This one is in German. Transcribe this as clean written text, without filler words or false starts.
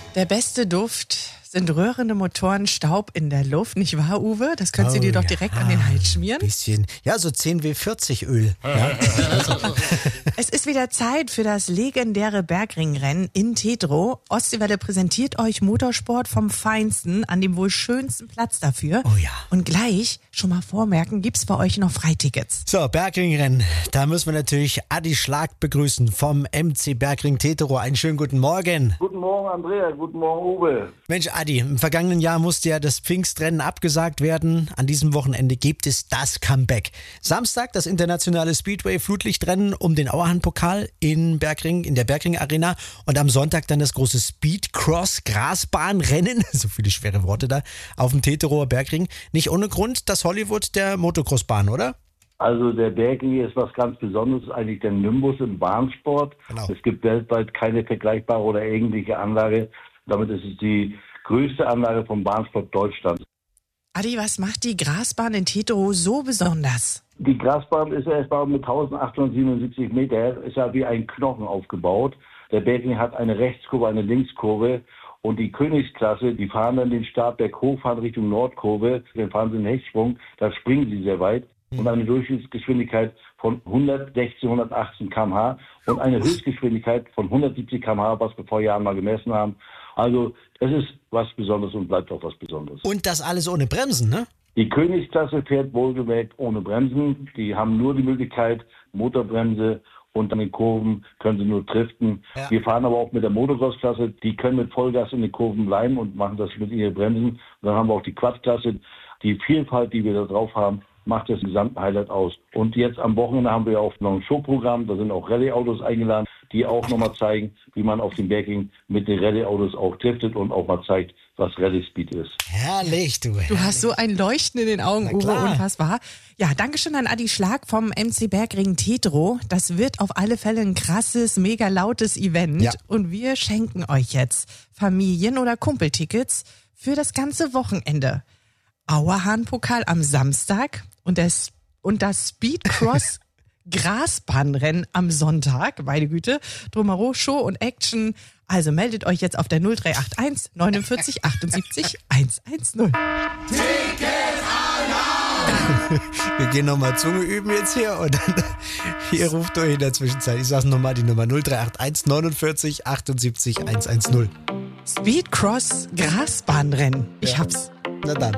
Der beste Duft sind rührende Motoren, Staub in der Luft, nicht wahr, Uwe? Das könntest du dir doch direkt an den Hals schmieren. Bisschen, ja, so 10W40 Öl. Ja. Es ist wieder Zeit für das legendäre Bergringrennen in Tetro. Ostseewelle präsentiert euch Motorsport vom Feinsten an dem wohl schönsten Platz dafür. Oh ja. Und gleich, schon mal vormerken, gibt's bei euch noch Freitickets. So, Bergringrennen. Da müssen wir natürlich Adi Schlag begrüßen vom MC Bergring Tetro. Einen schönen guten Morgen. Guten Morgen, Andrea. Guten Morgen, Uwe. Mensch, Adi, im vergangenen Jahr musste ja das Pfingstrennen abgesagt werden. An diesem Wochenende gibt es das Comeback. Samstag das internationale Speedway-Flutlichtrennen um den Auerhahn-Pokal in Bergring, in der Bergring Arena. Und am Sonntag dann das große Speedcross-Grasbahnrennen, so viele schwere Worte da, auf dem Teterower Bergring. Nicht ohne Grund das Hollywood der Motocrossbahn, oder? Also der Bergring ist was ganz Besonderes, eigentlich der Nimbus im Bahnsport. Genau. Es gibt weltweit keine vergleichbare oder ähnliche Anlage. Damit ist es die größte Anlage vom Bahnsport Deutschlands. Adi, was macht die Grasbahn in Tetro so besonders? Die Grasbahn ist erstmal mit 1877 Meter, ist ja wie ein Knochen aufgebaut. Der Bergring hat eine Rechtskurve, eine Linkskurve. Und die Königsklasse, die fahren dann den Startberg hoch, fahren Richtung Nordkurve. Dann fahren sie einen Hechtsprung, da springen sie sehr weit. Und eine Durchschnittsgeschwindigkeit von 116, 118 km/h und eine Höchstgeschwindigkeit von 170 km/h, was wir vor Jahren mal gemessen haben. Also es ist was Besonderes und bleibt auch was Besonderes. Und das alles ohne Bremsen, ne? Die Königsklasse fährt wohlgemerkt ohne Bremsen. Die haben nur die Möglichkeit, Motorbremse, und an den Kurven können sie nur driften. Ja. Wir fahren aber auch mit der Motocross-Klasse. Die können mit Vollgas in den Kurven bleiben und machen das mit ihren Bremsen. Und dann haben wir auch die Quad-Klasse. Die Vielfalt, die wir da drauf haben, macht das gesamte Highlight aus. Und jetzt am Wochenende haben wir auch noch ein Showprogramm. Da sind auch Rallye-Autos eingeladen, die auch nochmal zeigen, wie man auf dem Bergring mit den Rallye-Autos auch driftet und auch mal zeigt, was Rallye-Speed ist. Herrlich, du. Du hast so ein Leuchten in den Augen, Na Uwe, klar. unfassbar. Ja, Dankeschön an Adi Schlag vom MC Bergring Tetro. Das wird auf alle Fälle ein krasses, mega lautes Event. Ja. Und wir schenken euch jetzt Familien- oder Kumpeltickets für das ganze Wochenende. Auerhahn-Pokal am Samstag und das Speedcross Grasbahnrennen am Sonntag. Meine Güte. Drumherum Show und Action. Also meldet euch jetzt auf der 0381 49 78 110. Wir gehen nochmal Zunge üben jetzt hier und dann hier ruft euch in der Zwischenzeit. Ich sag's nochmal, die Nummer 0381 49 78 110. Speedcross Grasbahnrennen. Ich hab's. Na dann.